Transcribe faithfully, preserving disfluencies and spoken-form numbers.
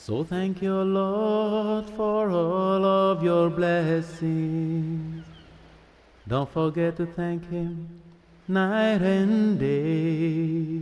So thank you, Lord, for all of your blessings. Don't forget to thank Him night and day.